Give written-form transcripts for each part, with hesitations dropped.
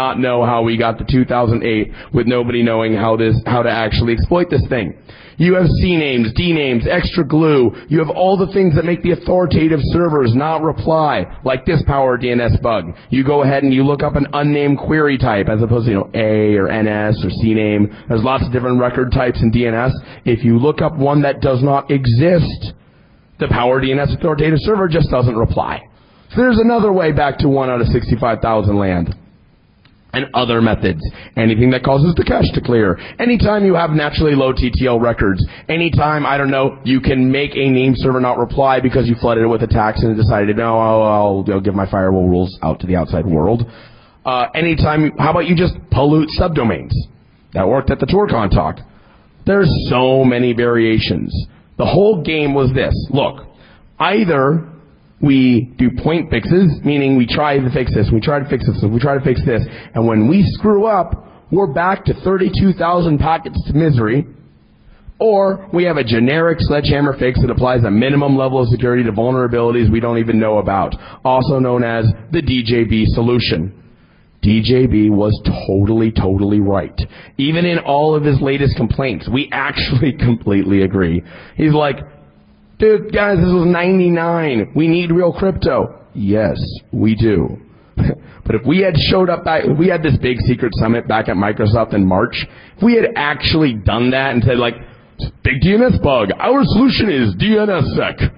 not know how we got to 2008 with nobody knowing how to actually exploit this thing. You have CNAMEs, DNAMEs, extra glue. You have all the things that make the authoritative servers not reply, like this power DNS bug. You go ahead and you look up an unnamed query type as opposed to, A or NS or CNAME. There's lots of different record types in DNS. If you look up one that does not exist, the power DNS authoritative server just doesn't reply. So there's another way back to 1 out of 65,000 land. And other methods. Anything that causes the cache to clear. Anytime you have naturally low TTL records. Anytime, I don't know, you can make a name server not reply because you flooded it with attacks and decided, no, I'll give my firewall rules out to the outside world. Anytime, how about you just pollute subdomains? That worked at the ToorCon talk. There's so many variations. The whole game was this. Look, either we do point fixes, meaning we try to fix this, we try to fix this, we try to fix this, and when we screw up, we're back to 32,000 packets to misery, or we have a generic sledgehammer fix that applies a minimum level of security to vulnerabilities we don't even know about, also known as the DJB solution. DJB was totally right. Even in all of his latest complaints, we actually completely agree. He's like, dude, guys, this was 99. We need real crypto. Yes, we do. But if we had showed up back, if we had this big secret summit back at Microsoft in March, if we had actually done that and said, like, big DNS bug, our solution is DNSSEC.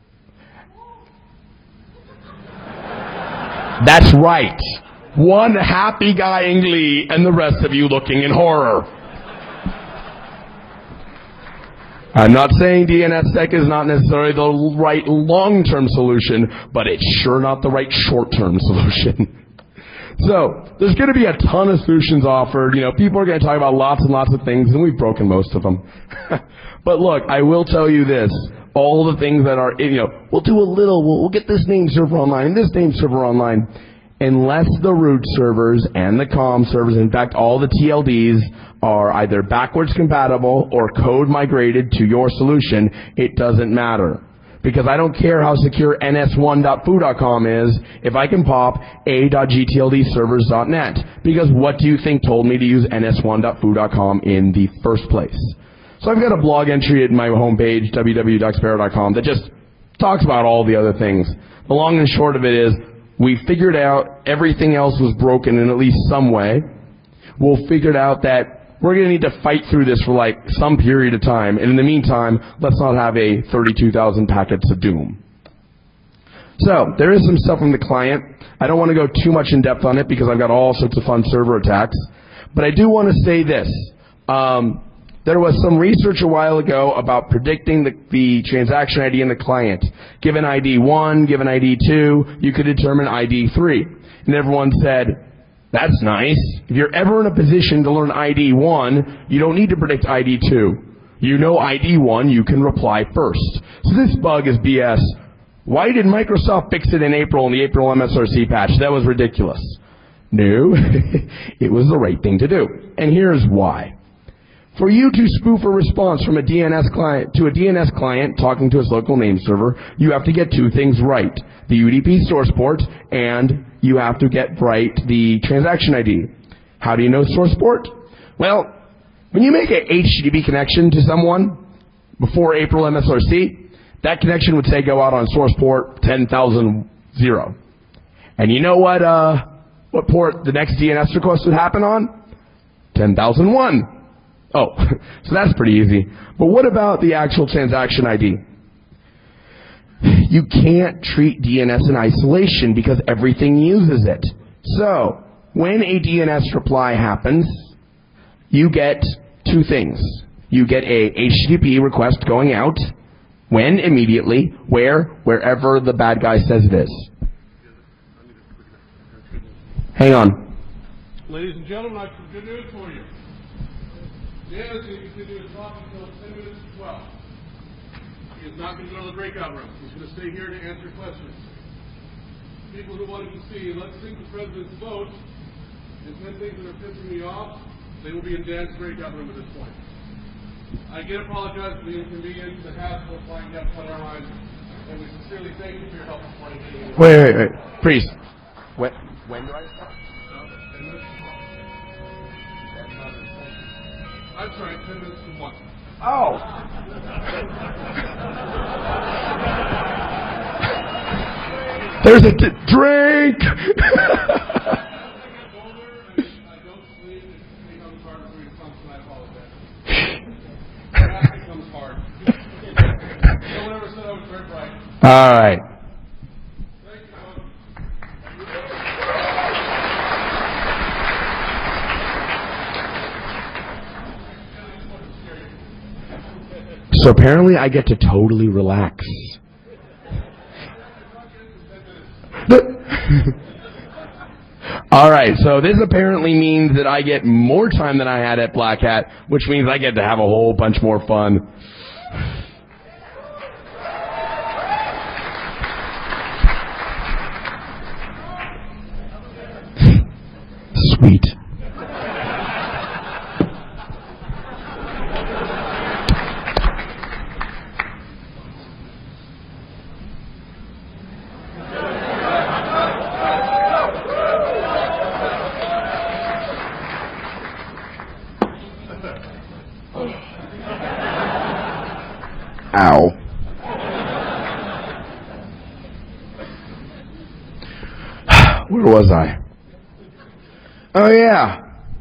That's right. One happy guy in glee and the rest of you looking in horror. I'm not saying DNSSEC is not necessarily the right long-term solution, but it's sure not the right short-term solution. So, there's going to be a ton of solutions offered. People are going to talk about lots and lots of things, and we've broken most of them. But look, I will tell you this. All the things that are, we'll do a little, we'll get this name server online and this name server online. Unless the root servers and the COM servers, in fact, all the TLDs are either backwards compatible or code migrated to your solution, it doesn't matter. Because I don't care how secure ns1.foo.com is if I can pop a.gtldservers.net. Because what do you think told me to use ns1.foo.com in the first place? So I've got a blog entry at my homepage, www.ducksparrow.com, that just talks about all the other things. The long and short of it is, we figured out everything else was broken in at least some way. We'll figure out that we're going to need to fight through this for like some period of time. And in the meantime, let's not have a 32,000 packets of doom. So there is some stuff from the client. I don't want to go too much in depth on it because I've got all sorts of fun server attacks. But I do want to say this. There was some research a while ago about predicting the transaction ID in the client. Given ID 1, given ID 2, you could determine ID 3. And everyone said, that's nice. If you're ever in a position to learn ID 1, you don't need to predict ID 2. You know ID 1, you can reply first. So this bug is BS. Why did Microsoft fix it in April in the April MSRC patch? That was ridiculous. No, it was the right thing to do. And here's why. For you to spoof a response from a DNS client to a DNS client talking to its local name server, you have to get two things right. The UDP source port, and you have to get right the transaction ID. How do you know source port? Well, when you make an HTTP connection to someone before April MSRC, that connection would say go out on source port 10,000. And you know what port the next DNS request would happen on? 10,001. Oh, so that's pretty easy. But what about the actual transaction ID? You can't treat DNS in isolation because everything uses it. So, when a DNS reply happens, you get two things. You get a HTTP request going out. When? Immediately. Where? Wherever the bad guy says it is. Hang on. Ladies and gentlemen, I have some good news for you. Dan is going to continue his talk until 10 minutes to 12. He is not going to go to the breakout room. He's going to stay here to answer questions. People who wanted to see, let's think the president's vote, and 10 things that are pissing me off, they will be in Dan's breakout room at this point. I again apologize for the inconvenience, the hassle of flying down on our lines, and we sincerely thank you for your help this morning. Wait. Priest. When do I start? minutes to 12. I'm sorry, 10 minutes to 1. Oh. There's a drink. All right. So apparently I get to totally relax. All right, so this apparently means that I get more time than I had at Black Hat, which means I get to have a whole bunch more fun. Sweet. Ow. Where was I? Oh, yeah.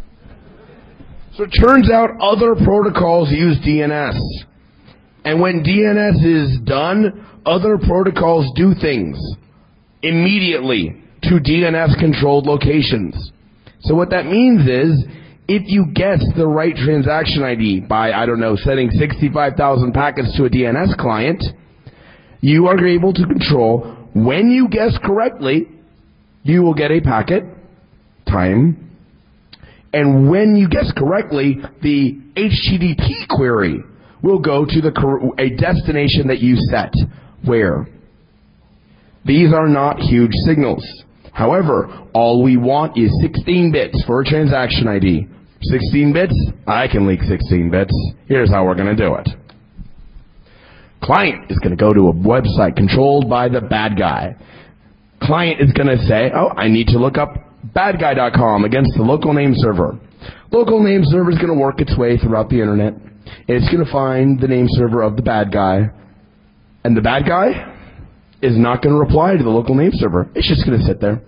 So it turns out other protocols use DNS. And when DNS is done, other protocols do things immediately to DNS-controlled locations. So what that means is, if you guess the right transaction ID by, I don't know, sending 65,000 packets to a DNS client, you are able to control when you guess correctly, you will get a packet, time, and when you guess correctly, the HTTP query will go to a destination that you set. Where? These are not huge signals. However, all we want is 16 bits for a transaction ID. 16 bits? I can leak 16 bits. Here's how we're going to do it. Client is going to go to a website controlled by the bad guy. Client is going to say, oh, I need to look up badguy.com against the local name server. Local name server is going to work its way throughout the internet. It's going to find the name server of the bad guy. And the bad guy is not going to reply to the local name server. It's just going to sit there.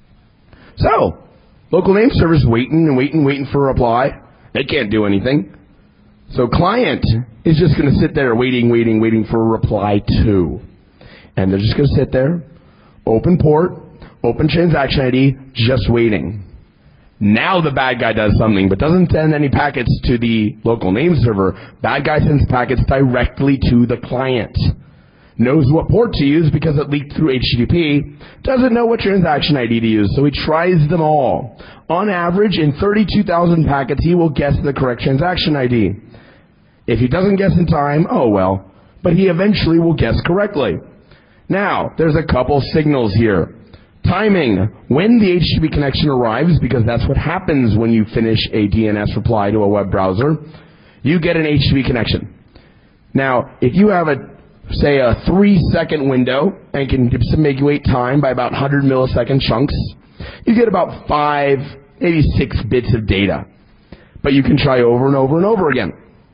So, local name server is waiting for a reply. They can't do anything. So client is just going to sit there waiting for a reply to. And they're just going to sit there, open port, open transaction ID, just waiting. Now the bad guy does something, but doesn't send any packets to the local name server. Bad guy sends packets directly to the client. Knows what port to use because it leaked through HTTP, doesn't know what transaction ID to use, so he tries them all. On average, in 32,000 packets, he will guess the correct transaction ID. If he doesn't guess in time, oh well, but he eventually will guess correctly. Now, there's a couple signals here. Timing, when the HTTP connection arrives, because that's what happens when you finish a DNS reply to a web browser, you get an HTTP connection. Now, if you have say a 3-second window and can make you wait time by about 100 millisecond chunks, you get about 5, maybe 6 bits of data. But you can try over and over and over again.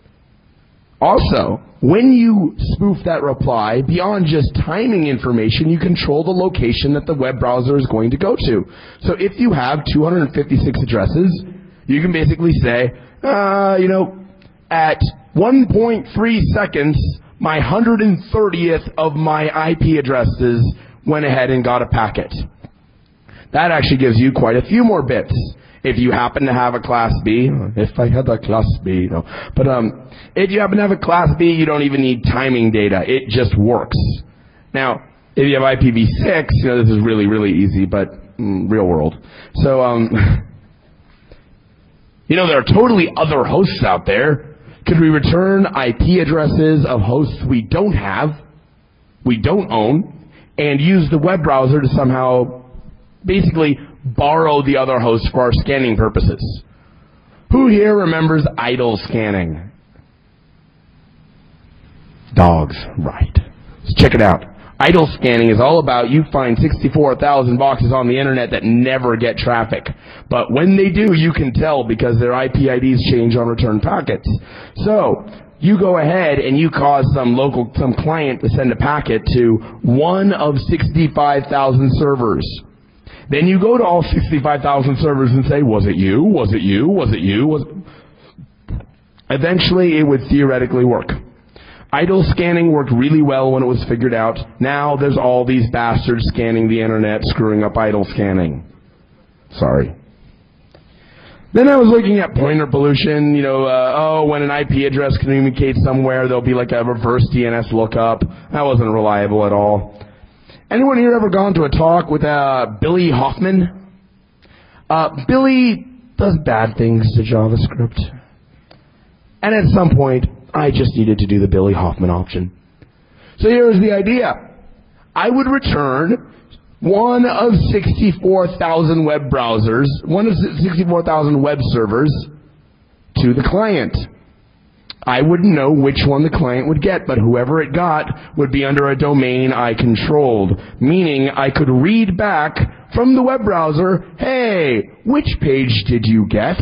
Also, when you spoof that reply, beyond just timing information, you control the location that the web browser is going to go to. So if you have 256 addresses, you can basically say, at 1.3 seconds, my 130th of my IP addresses went ahead and got a packet. That actually gives you quite a few more bits. If you happen to have a Class B, if I had a Class B, no. But if you happen to have a Class B, you don't even need timing data. It just works. Now, if you have IPv6, this is really, really easy, but real world. So, there are totally other hosts out there. Could we return IP addresses of hosts we don't have, we don't own, and use the web browser to somehow basically borrow the other hosts for our scanning purposes? Who here remembers idle scanning? Dogs, right. Let's check it out. Idle scanning is all about you find 64,000 boxes on the internet that never get traffic. But when they do, you can tell because their IP IDs change on return packets. So, you go ahead and you cause some client to send a packet to one of 65,000 servers. Then you go to all 65,000 servers and say, was it you? Was it you? Was it you? Eventually, it would theoretically work. Idle scanning worked really well when it was figured out. Now there's all these bastards scanning the internet, screwing up idle scanning. Sorry. Then I was looking at pointer pollution, when an IP address communicates somewhere, there'll be like a reverse DNS lookup. That wasn't reliable at all. Anyone here ever gone to a talk with Billy Hoffman? Billy does bad things to JavaScript. And at some point, I just needed to do the Billy Hoffman option. So here's the idea. I would return one of 64,000 web browsers, one of 64,000 web servers to the client. I wouldn't know which one the client would get, but whoever it got would be under a domain I controlled, meaning I could read back from the web browser, hey, which page did you get?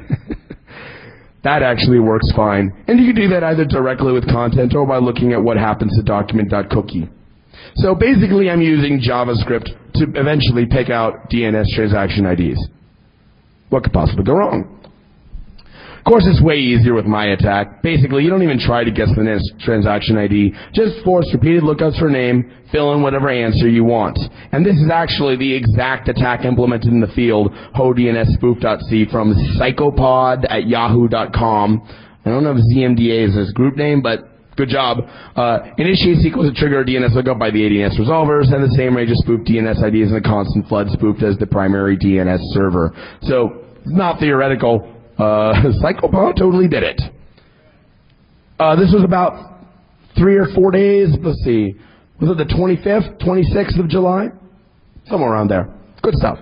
That actually works fine. And you can do that either directly with content or by looking at what happens to document.cookie. So basically I'm using JavaScript to eventually pick out DNS transaction IDs. What could possibly go wrong? Of course, it's way easier with my attack. Basically, you don't even try to guess the next transaction ID. Just force repeated lookouts for name, fill in whatever answer you want. And this is actually the exact attack implemented in the field, hodnsspoof.c from psychopod@yahoo.com. I don't know if ZMDA is his group name, but good job. Initiate SQL to trigger a DNS lookup by the ADNS resolver, send the same range of spoofed DNS IDs in a constant flood spoofed as the primary DNS server. So, it's not theoretical. Psychopod totally did it. This was about 3 or 4 days. Let's see. Was it the 25th, 26th of July? Somewhere around there. Good stuff.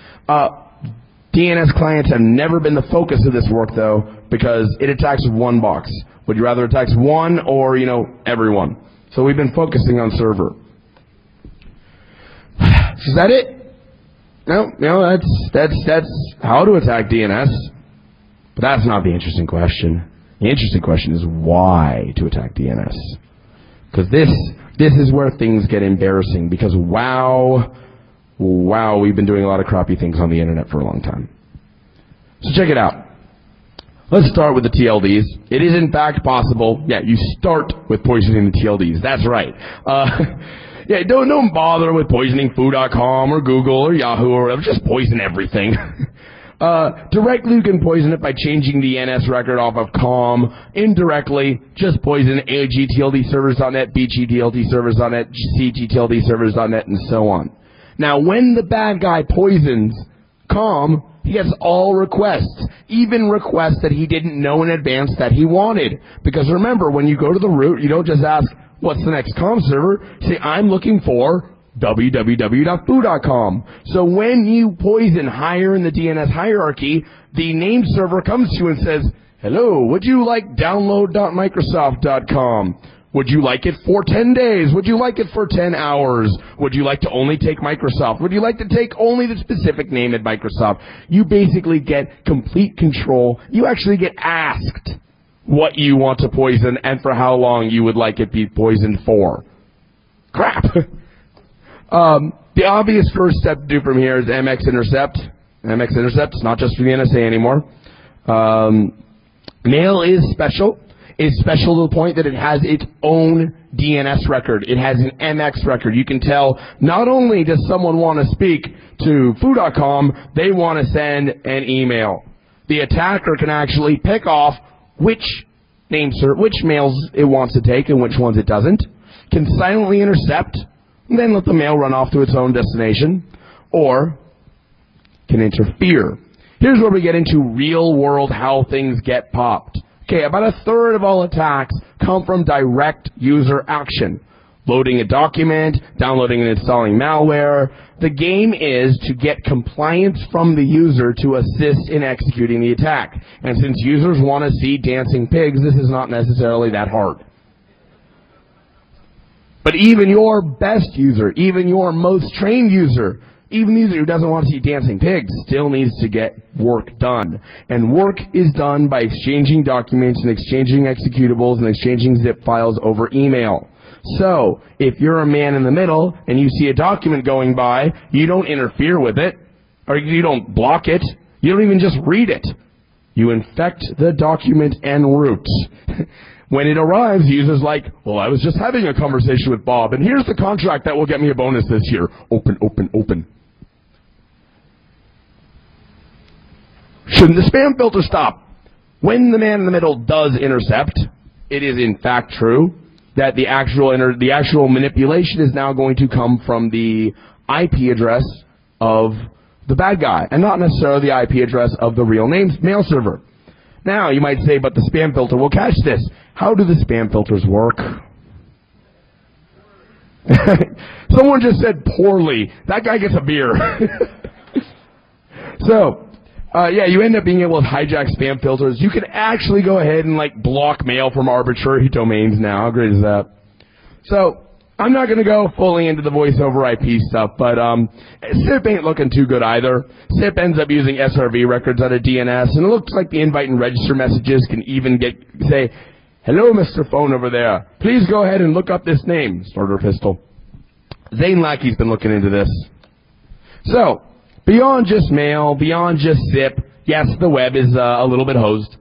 DNS clients have never been the focus of this work, though, because it attacks one box. Would you rather attack one or, everyone? So we've been focusing on server. Is that it? No, that's how to attack DNS. But that's not the interesting question. The interesting question is why to attack DNS. Because this is where things get embarrassing. Because wow, we've been doing a lot of crappy things on the internet for a long time. So check it out. Let's start with the TLDs. It is in fact possible. Yeah, you start with poisoning the TLDs. That's right. Yeah, don't bother with poisoning foo.com or Google or Yahoo or whatever. Just poison everything. Directly, you can poison it by changing the NS record off of COM. Indirectly, just poison agtldservers.net, bgtldservers.net, cgtldservers.net, and so on. Now, when the bad guy poisons COM, he gets all requests, even requests that he didn't know in advance that he wanted. Because remember, when you go to the root, you don't just ask, what's the next COM server? Say, I'm looking for www.foo.com. So when you poison higher in the DNS hierarchy, the name server comes to you and says, hello, would you like download.microsoft.com? Would you like it for 10 days? Would you like it for 10 hours? Would you like to only take Microsoft? Would you like to take only the specific name at Microsoft? You basically get complete control. You actually get asked what you want to poison and for how long you would like it be poisoned for. Crap. The obvious first step to do from here is MX Intercept. MX Intercept is not just for the NSA anymore. Mail is special. It's special to the point that it has its own DNS record. It has an MX record. You can tell not only does someone want to speak to foo.com, they want to send an email. The attacker can actually pick off which mails it wants to take and which ones it doesn't, can silently intercept, and then let the mail run off to its own destination, or can interfere. Here's where we get into real world how things get popped. Okay, about a third of all attacks come from direct user action. Loading a document, downloading and installing malware. The game is to get compliance from the user to assist in executing the attack. And since users want to see dancing pigs, this is not necessarily that hard. But even your best user, even your most trained user, even the user who doesn't want to see dancing pigs still needs to get work done. And work is done by exchanging documents and exchanging executables and exchanging zip files over email. So, if you're a man in the middle and you see a document going by, you don't interfere with it, or you don't block it, you don't even just read it. You infect the document en route. When it arrives, the user's like, well, I was just having a conversation with Bob, and here's the contract that will get me a bonus this year. Open, open, open. Shouldn't the spam filter stop? When the man in the middle does intercept, it is in fact true that the actual manipulation is now going to come from the IP address of the bad guy, and not necessarily the IP address of the real mail server. Now, you might say, but the spam filter will catch this. How do the spam filters work? Someone just said poorly. That guy gets a beer. So, you end up being able to hijack spam filters. You can actually go ahead and block mail from arbitrary domains now. How great is that? So, I'm not going to go fully into the voice over IP stuff, but SIP ain't looking too good either. SIP ends up using SRV records out of DNS, and it looks like the invite and register messages can even say, hello, Mr. Phone over there. Please go ahead and look up this name, Starter Pistol. Zane Lackey's been looking into this. So, beyond just mail, beyond just SIP, yes, the web is a little bit hosed.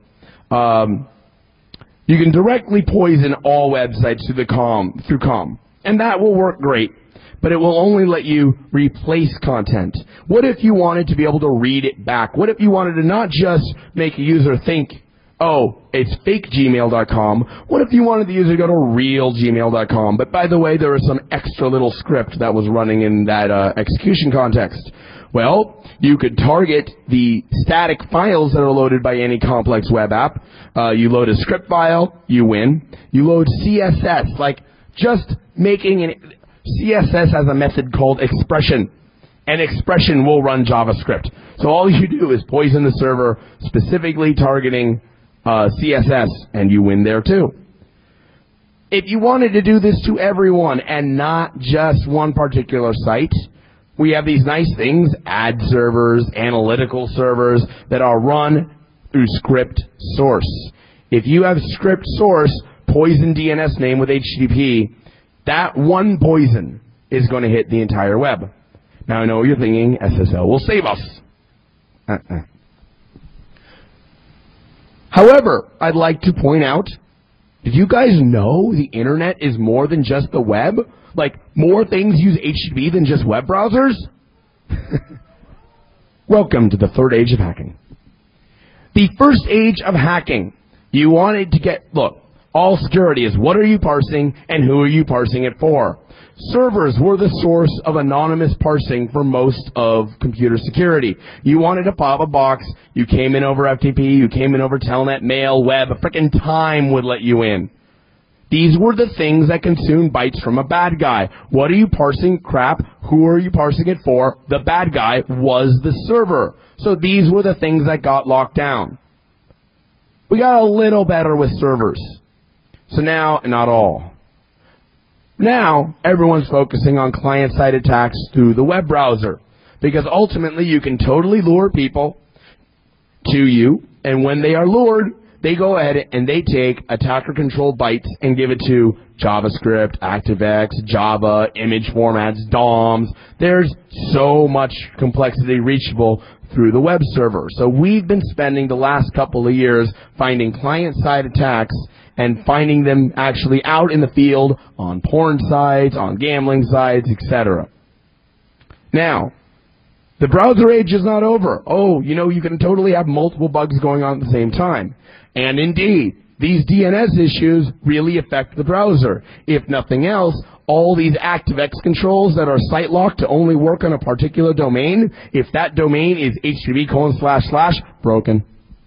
You can directly poison all websites through COM. And that will work great, but it will only let you replace content. What if you wanted to be able to read it back? What if you wanted to not just make a user think, oh, it's fake gmail.com. What if you wanted the user to go to real gmail.com? But by the way, there was some extra little script that was running in that execution context. Well, you could target the static files that are loaded by any complex web app. You load a script file, you win. You load CSS, just making CSS has a method called expression, and expression will run JavaScript. So all you do is poison the server, specifically targeting CSS, and you win there too. If you wanted to do this to everyone and not just one particular site, we have these nice things, ad servers, analytical servers, that are run through script source. If you have script source, poison DNS name with HTTP, that one poison is going to hit the entire web. Now I know what you're thinking, SSL will save us. However, I'd like to point out, did you guys know the internet is more than just the web? More things use HTTP than just web browsers? Welcome to the third age of hacking. The first age of hacking, you wanted to get, all security is what are you parsing and who are you parsing it for. Servers were the source of anonymous parsing for most of computer security. You wanted to pop a box, you came in over FTP, you came in over Telnet, mail, web, a frickin' time would let you in. These were the things that consumed bytes from a bad guy. What are you parsing? Crap. Who are you parsing it for? The bad guy was the server. So these were the things that got locked down. We got a little better with servers. So now, not all. Now, everyone's focusing on client-side attacks through the web browser. Because ultimately, you can totally lure people to you, and when they are lured, they go ahead and they take attacker-controlled bytes and give it to JavaScript, ActiveX, Java, image formats, DOMs. There's so much complexity reachable through the web server. So we've been spending the last couple of years finding client-side attacks and finding them actually out in the field on porn sites, on gambling sites, etc. Now, the browser age is not over. Oh, you can totally have multiple bugs going on at the same time. And indeed, these DNS issues really affect the browser. If nothing else, all these ActiveX controls that are site locked to only work on a particular domain, if that domain is http:// broken.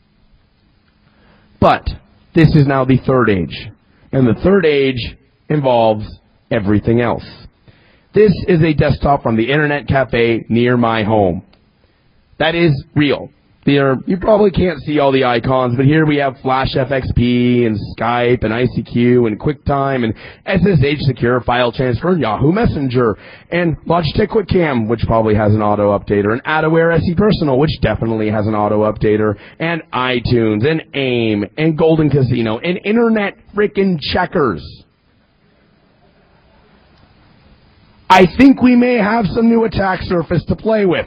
But this is now the third age. And the third age involves everything else. This is a desktop from the Internet Cafe near my home. That is real. You probably can't see all the icons, but here we have Flash FXP and Skype and ICQ and QuickTime and SSH Secure File Transfer and Yahoo Messenger and Logitech QuickCam, which probably has an auto updater, and AdAware SE Personal, which definitely has an auto updater, and iTunes and AIM and Golden Casino and Internet frickin' Checkers. I think we may have some new attack surface to play with.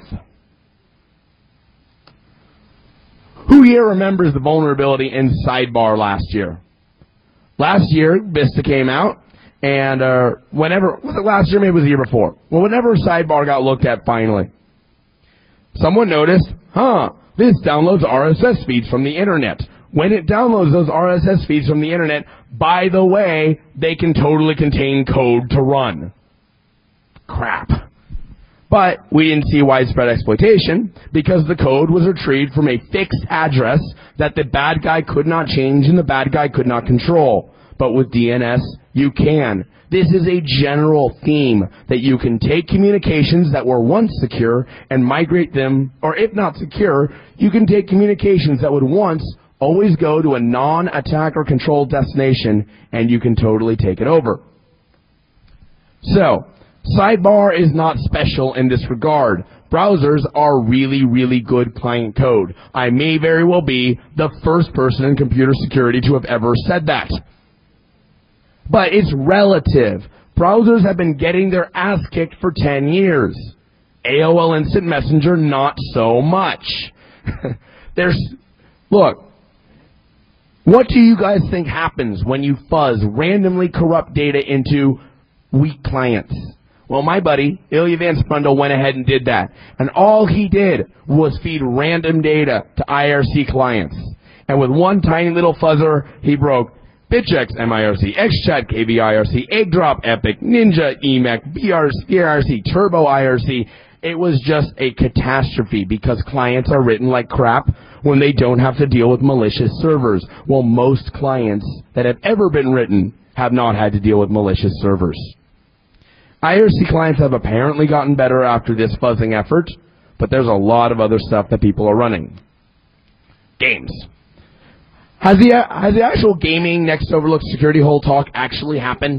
Who here remembers the vulnerability in Sidebar last year? Last year, Vista came out, and whenever, was it last year, maybe it was the year before? Well, whenever Sidebar got looked at finally, someone noticed, this downloads RSS feeds from the internet. When it downloads those RSS feeds from the internet, by the way, they can totally contain code to run. Crap. But we didn't see widespread exploitation because the code was retrieved from a fixed address that the bad guy could not change and the bad guy could not control. But with DNS, you can. This is a general theme that you can take communications that were once secure and migrate them, or if not secure, you can take communications that would once always go to a non-attacker controlled destination and you can totally take it over. So, Sidebar is not special in this regard. Browsers are really, really good client code. I may very well be the first person in computer security to have ever said that. But it's relative. Browsers have been getting their ass kicked for 10 years. AOL Instant Messenger, not so much. Look, what do you guys think happens when you fuzz randomly corrupt data into weak clients? Well, my buddy, Ilya Van Sprundel, went ahead and did that. And all he did was feed random data to IRC clients. And with one tiny little fuzzer, he broke BitchX MIRC, XChat KVIRC, EggDrop Epic, Ninja EMEC, BRC, Turbo IRC. It was just a catastrophe because clients are written like crap when they don't have to deal with malicious servers. Well, most clients that have ever been written have not had to deal with malicious servers. IRC clients have apparently gotten better after this fuzzing effort, but there's a lot of other stuff that people are running. Games. Has the actual gaming next overlooked security hole talk actually happened?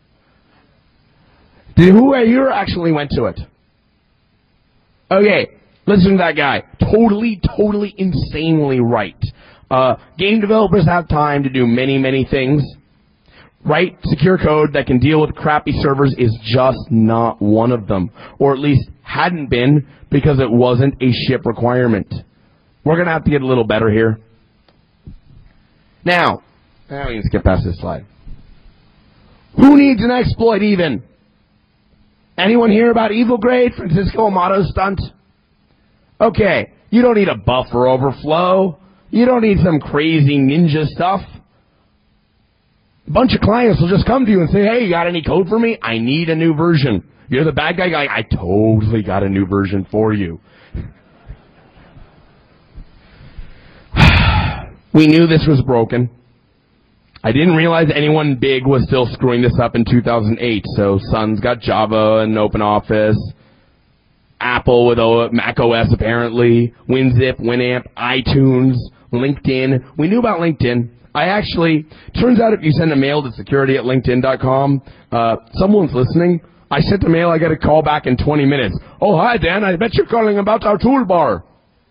Who here actually went to it? Okay, listen to that guy. Totally, insanely right. Game developers have time to do many, many things. Write secure code that can deal with crappy servers is just not one of them. Or at least hadn't been because it wasn't a ship requirement. We're going to have to get a little better here. Now, we can skip past this slide. Who needs an exploit even? Anyone hear about Evil Grade, Francisco Amato stunt? Okay, you don't need a buffer overflow. You don't need some crazy ninja stuff. A bunch of clients will just come to you and say, hey, you got any code for me? I need a new version. You're the bad guy. I totally got a new version for you. We knew this was broken. I didn't realize anyone big was still screwing this up in 2008. So Sun's got Java and OpenOffice. Apple with Mac OS apparently. WinZip, Winamp, iTunes, LinkedIn. We knew about LinkedIn. Turns out if you send a mail to security@linkedin.com, someone's listening. I sent a mail, I get a call back in 20 minutes. Oh, hi, Dan, I bet you're calling about our toolbar.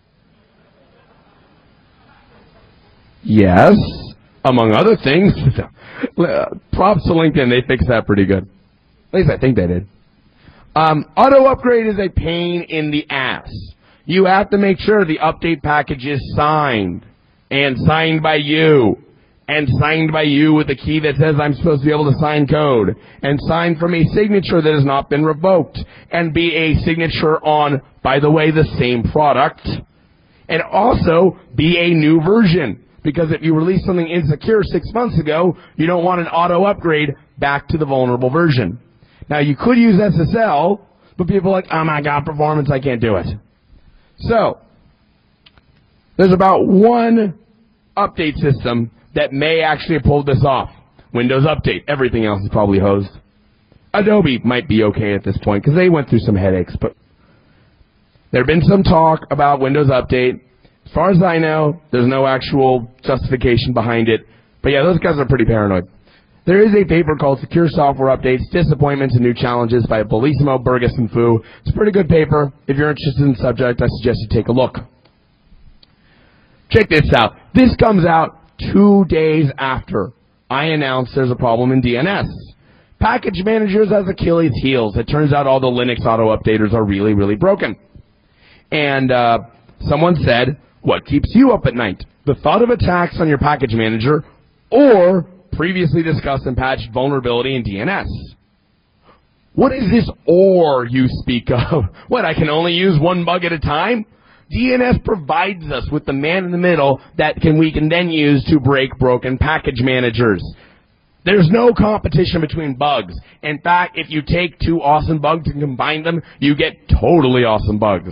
Yes, among other things. Props to LinkedIn, they fixed that pretty good. At least I think they did. Auto upgrade is a pain in the ass. You have to make sure the update package is signed, and signed by you. And signed by you with a key that says I'm supposed to be able to sign code. And signed from a signature that has not been revoked. And be a signature on, by the way, the same product. And also be a new version. Because if you released something insecure 6 months ago, you don't want an auto upgrade back to the vulnerable version. Now you could use SSL, but people are like, oh my god, performance, I can't do it. So, there's about one update system that may actually have pulled this off. Windows Update. Everything else is probably hosed. Adobe might be okay at this point because they went through some headaches, but there had been some talk about Windows Update. As far as I know, there's no actual justification behind it. But yeah, those guys are pretty paranoid. There is a paper called Secure Software Updates, Disappointments and New Challenges by Bellissimo, Burgess, and Fu. It's a pretty good paper. If you're interested in the subject, I suggest you take a look. Check this out. This comes out 2 days after I announced there's a problem in DNS. Package managers as Achilles' heels. It turns out all the Linux auto-updaters are really, really broken. And someone said, what keeps you up at night? The thought of attacks on your package manager or previously discussed and patched vulnerability in DNS? What is this or you speak of? What, I can only use one bug at a time? DNS provides us with the man in the middle that we can then use to break broken package managers. There's no competition between bugs. In fact, if you take two awesome bugs and combine them, you get totally awesome bugs.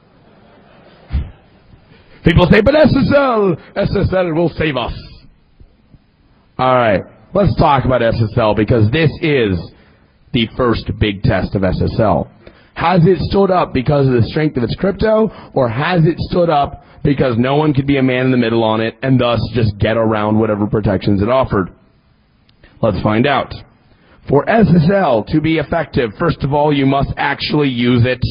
People say, but SSL will save us. Alright, let's talk about SSL because this is the first big test of SSL. Has it stood up because of the strength of its crypto, or has it stood up because no one could be a man in the middle on it and thus just get around whatever protections it offered? Let's find out. For SSL to be effective, first of all, you must actually use it.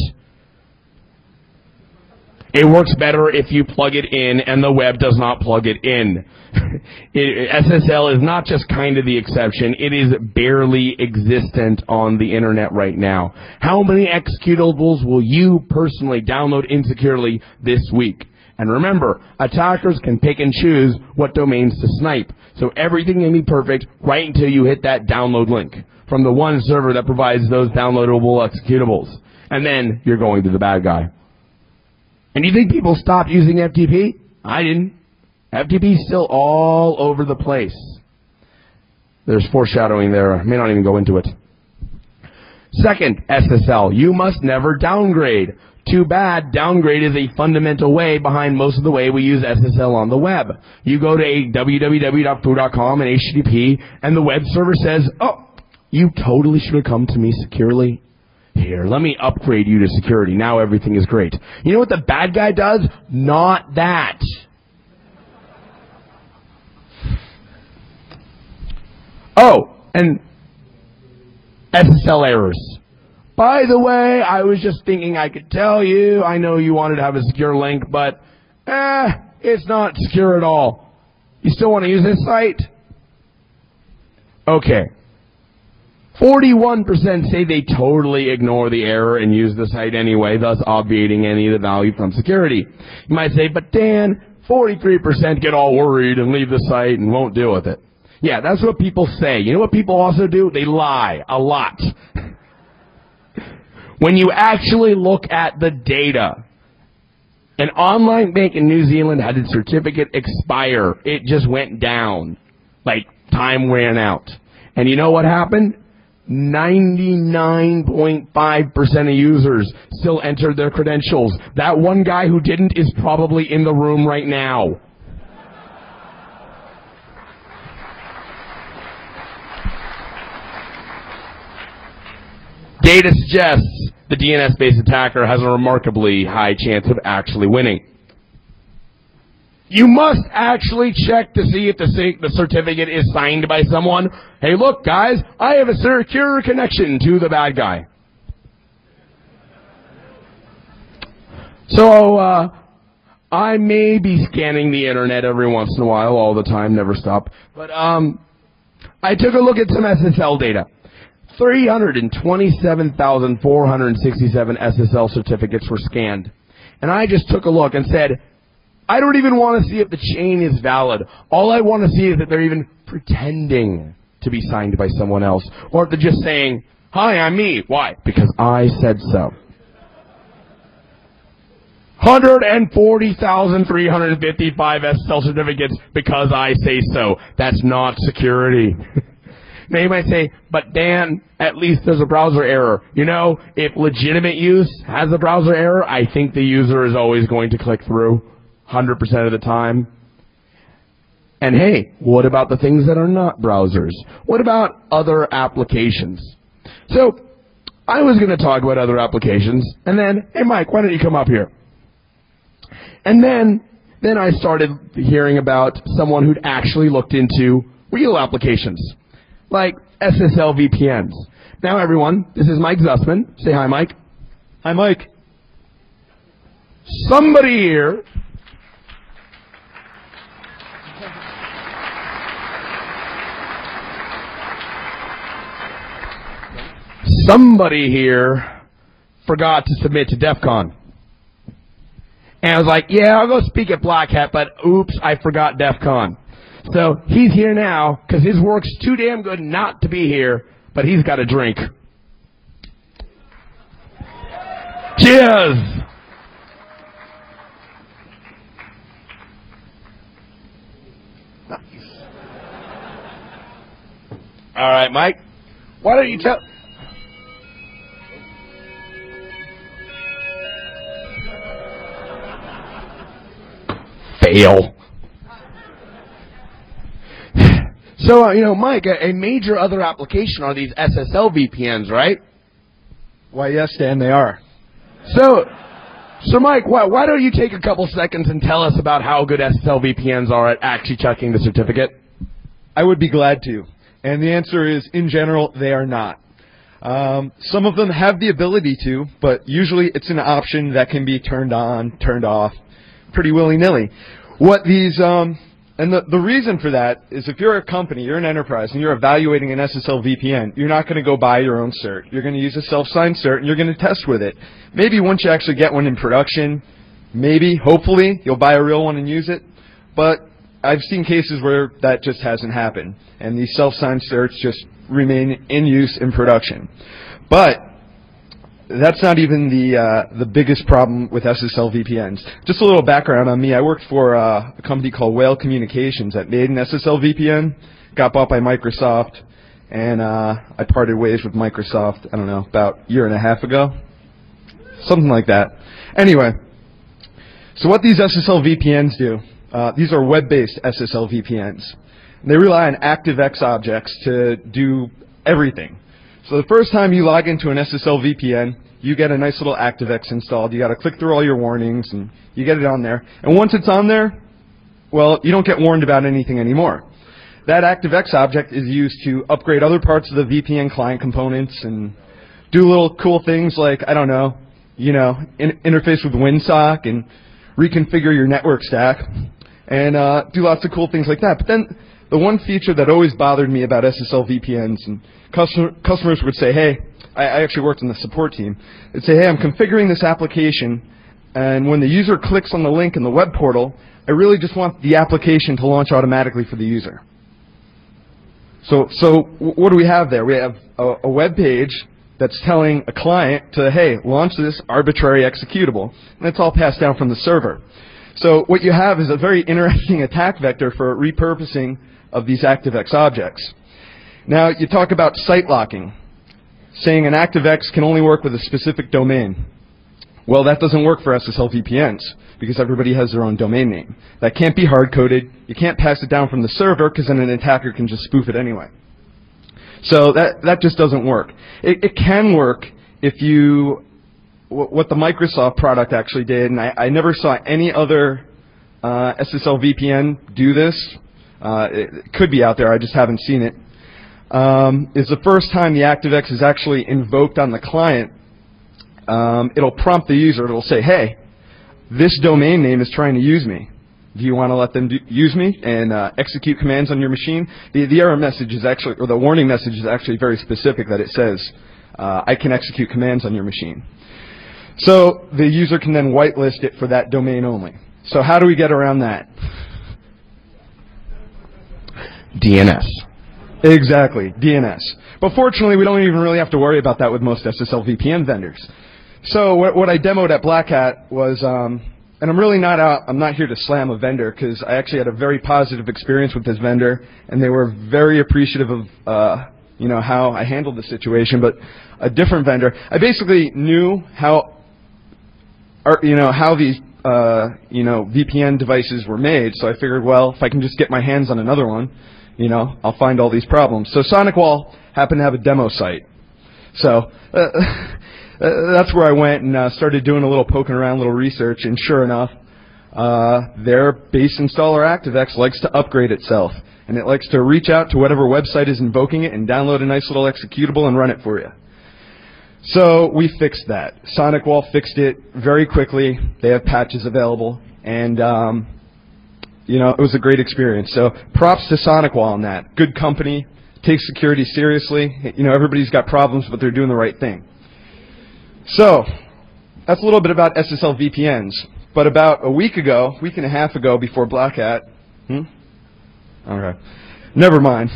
It works better if you plug it in and the web does not plug it in. SSL is not just kind of the exception, it is barely existent on the internet right now. How many executables will you personally download insecurely this week? And remember, attackers can pick and choose what domains to snipe. So everything can be perfect right until you hit that download link from the one server that provides those downloadable executables. And then you're going to the bad guy. And you think people stopped using FTP? I didn't. FTP's still all over the place. There's foreshadowing there. I may not even go into it. Second, SSL. You must never downgrade. Too bad, downgrade is a fundamental way behind most of the way we use SSL on the web. You go to www.fu.com and HTTP, and the web server says, oh, you totally should have come to me securely. Here, let me upgrade you to security. Now everything is great. You know what the bad guy does? Not that. Oh, and SSL errors. By the way, I was just thinking I could tell you, I know you wanted to have a secure link, but it's not secure at all. You still want to use this site? Okay. 41% say they totally ignore the error and use the site anyway, thus obviating any of the value from security. You might say, but Dan, 43% get all worried and leave the site and won't deal with it. Yeah, that's what people say. You know what people also do? They lie a lot. When you actually look at the data, an online bank in New Zealand had its certificate expire. It just went down. Like, time ran out. And you know what happened? 99.5% of users still entered their credentials. That one guy who didn't is probably in the room right now. Data suggests the DNS-based attacker has a remarkably high chance of actually winning. You must actually check to see if the certificate is signed by someone. Hey, look, guys, I have a secure connection to the bad guy. So, I may be scanning the internet every once in a while, all the time, never stop. But, I took a look at some SSL data. 327,467 SSL certificates were scanned. And I just took a look and said, I don't even want to see if the chain is valid. All I want to see is that they're even pretending to be signed by someone else. Or if they're just saying, hi, I'm me. Why? Because I said so. 140,355 SSL certificates because I say so. That's not security. Now you might say, but Dan, at least there's a browser error. You know, if legitimate use has a browser error, I think the user is always going to click through 100% of the time. And hey, what about the things that are not browsers? What about other applications? So, I was going to talk about other applications, and then, hey Mike, why don't you come up here? And then, Then I started hearing about someone who'd actually looked into real applications, like SSL VPNs. Now everyone, this is Mike Zussman. Say hi, Mike. Hi, Mike. Somebody here forgot to submit to DEF CON. And I was like, yeah, I'll go speak at Black Hat, but oops, I forgot DEF CON. So he's here now because his work's too damn good not to be here, but he's got a drink. Cheers! Nice. All right, Mike, why don't you tell... Fail. So, Mike, a major other application are these SSL VPNs, right? Why, yes, Dan, they are. So Mike, why don't you take a couple seconds and tell us about how good SSL VPNs are at actually checking the certificate? I would be glad to. And the answer is, in general, they are not. Some of them have the ability to, but usually it's an option that can be turned on, turned off, pretty willy-nilly. What these, and the reason for that is if you're a company, you're an enterprise, and you're evaluating an SSL VPN, you're not going to go buy your own cert. You're going to use a self-signed cert, and you're going to test with it. Maybe once you actually get one in production, maybe, hopefully, you'll buy a real one and use it. But I've seen cases where that just hasn't happened, and these self-signed certs just remain in use in production. But that's not even the biggest problem with SSL VPNs. Just a little background on me. I worked for a company called Whale Communications that made an SSL VPN, got bought by Microsoft, and I parted ways with Microsoft, I don't know, about a year and a half ago. Something like that. Anyway, so what these SSL VPNs do, these are web-based SSL VPNs. They rely on ActiveX objects to do everything. So the first time you log into an SSL VPN, you get a nice little ActiveX installed. You got to click through all your warnings, and you get it on there. And once it's on there, well, you don't get warned about anything anymore. That ActiveX object is used to upgrade other parts of the VPN client components and do little cool things like, I don't know, interface with WinSock and reconfigure your network stack and do lots of cool things like that. But then the one feature that always bothered me about SSL VPNs, and customers would say, hey, I actually worked on the support team. They'd say, hey, I'm configuring this application, and when the user clicks on the link in the web portal, I really just want the application to launch automatically for the user. So what do we have there? We have a web page that's telling a client to, hey, launch this arbitrary executable, and it's all passed down from the server. So what you have is a very interesting attack vector for repurposing of these ActiveX objects. Now, you talk about site locking, saying an ActiveX can only work with a specific domain. Well, that doesn't work for SSL VPNs because everybody has their own domain name. That can't be hard-coded. You can't pass it down from the server because then an attacker can just spoof it anyway. So that just doesn't work. It can work if you, what the Microsoft product actually did, and I never saw any other SSL VPN do this. It could be out there, I just haven't seen it. Is the first time the ActiveX is actually invoked on the client, it'll prompt the user, it'll say, hey, this domain name is trying to use me. Do you want to let them use me and execute commands on your machine? The error message is actually, or the warning message is actually very specific that it says, I can execute commands on your machine. So the user can then whitelist it for that domain only. So how do we get around that? DNS. Exactly, DNS. But fortunately, we don't even really have to worry about that with most SSL VPN vendors. So what I demoed at Black Hat was, and I'm not here to slam a vendor because I actually had a very positive experience with this vendor, and they were very appreciative of how I handled the situation. But a different vendor, I basically knew how these VPN devices were made. So I figured, well, if I can just get my hands on another one, I'll find all these problems. So SonicWall happened to have a demo site. So that's where I went and started doing a little poking around, a little research, and sure enough, their base installer ActiveX likes to upgrade itself, and it likes to reach out to whatever website is invoking it and download a nice little executable and run it for you. So we fixed that. SonicWall fixed it very quickly. They have patches available, and it was a great experience. So props to SonicWall on that. Good company, takes security seriously. Everybody's got problems, but they're doing the right thing. So that's a little bit about SSL VPNs. But about a week and a half ago, before Black Hat, okay, never mind.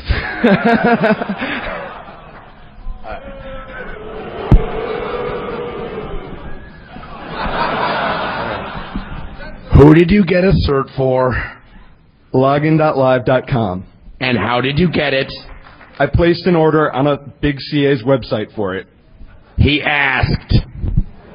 Who did you get a cert for? Login.live.com. And how did you get it? I placed an order on a big CA's website for it. He asked.